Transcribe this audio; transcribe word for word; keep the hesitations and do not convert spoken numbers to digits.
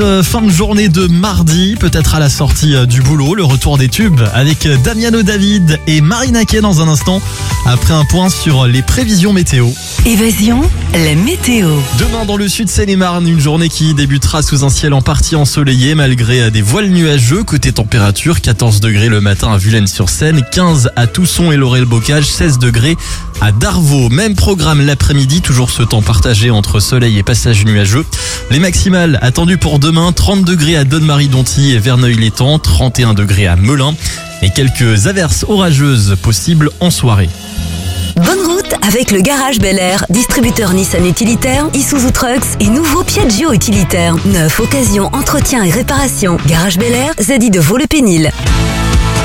Euh, fin de journée de mardi, peut-être à la sortie euh, du boulot, le retour des tubes avec euh, Damiano David et Marina Kaye dans un instant, après un point sur les prévisions météo. Évasion, la météo. Demain dans le sud Seine-et-Marne, une journée qui débutera sous un ciel en partie ensoleillé malgré des voiles nuageux. Côté température, quatorze degrés le matin à Vulaines-sur-Seine, quinze à Tousson et Laurel-Bocage, seize degrés à Darvaux. Même programme l'après-midi, toujours ce temps partagé entre soleil et passage nuageux. Les maximales attendues pour demain, trente degrés à Donne-Marie-Dontilly et Verneuil-l'Étang, trente et un degrés à Melun et quelques averses orageuses possibles en soirée. Bonne route avec le Garage Bel Air, distributeur Nissan utilitaire, Isuzu Trucks et nouveau Piaggio utilitaire. Neuf, occasion, entretien et réparation. Garage Bel Air, Zadi de Vaux-le-Pénil.